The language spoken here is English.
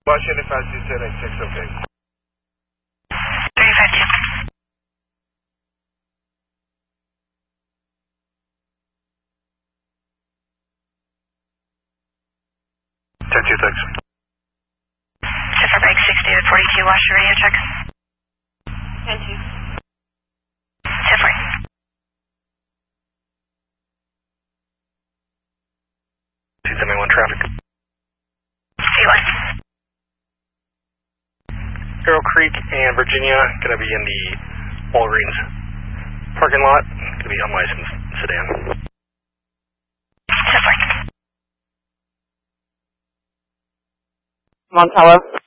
Washington 52786, okay. 352. Two, thanks. Zipper Bike 60 to 42, watch your radio check. 10-2. Zipper. C71 traffic. C1. Arrow Creek and Virginia, going to be in the Walgreens parking lot, going to be unlicensed sedan. Zipper. Montello.